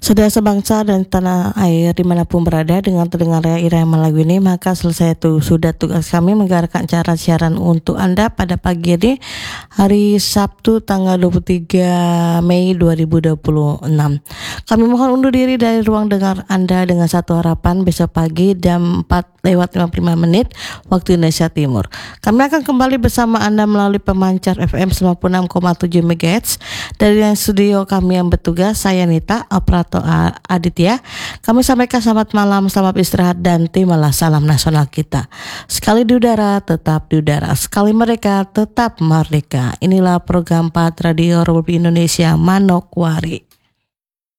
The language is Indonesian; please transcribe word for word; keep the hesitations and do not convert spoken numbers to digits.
Saudara sebangsa dan tanah air dimanapun berada, dengan terdengarnya irama lagu ini, maka selesai itu sudah tugas kami menggerakkan acara siaran untuk Anda pada pagi ini, hari Sabtu tanggal dua puluh tiga Mei dua ribu dua puluh enam. Kami mohon undur diri dari ruang dengar Anda dengan satu harapan, besok pagi jam empat lewat lima puluh lima menit waktu Indonesia Timur. Kami akan kembali bersama Anda melalui pemancar F M sembilan puluh enam koma tujuh megahertz. Dari yang studio kami yang bertugas, saya Nita, operator Aditya. Kami sampaikan selamat malam, selamat istirahat, dan terimalah salam nasional kita. Sekali di udara, tetap di udara. Sekali mereka, tetap merdeka. Inilah program empat Radio Republik Indonesia Manokwari.